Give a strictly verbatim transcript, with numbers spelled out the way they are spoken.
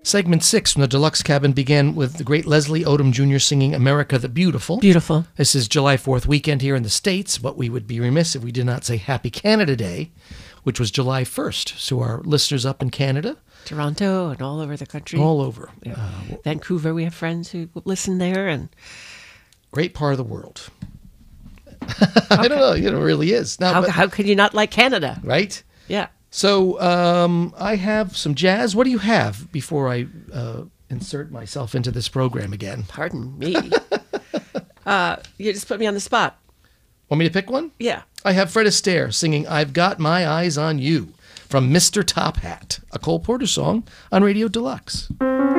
Segment six from the Deluxe Cabin began with the great Leslie Odom Junior singing America the Beautiful. Beautiful. This is July fourth weekend here in the States, but we would be remiss if we did not say Happy Canada Day, which was July first. So our listeners up in Canada. Toronto and all over the country. All over. Yeah. Uh, Vancouver, we have friends who listen there. And great part of the world. I don't know. You know, it really is. Now, how, but, how could you not like Canada? Right? Yeah. So um, I have some jazz. What do you have before I uh, insert myself into this program again? Pardon me. uh, you just put me on the spot. Want me to pick one? Yeah. I have Fred Astaire singing I've Got My Eyes on You from Mister Top Hat, a Cole Porter song on Radio Deluxe.